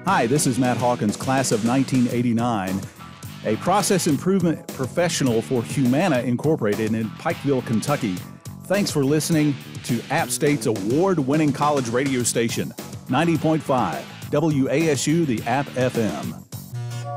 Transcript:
Hi, this is Matt Hawkins, class of 1989, a process improvement professional for Humana Incorporated in Pikeville, Kentucky. Thanks for listening to App State's award-winning college radio station, 90.5 WASU, the App FM.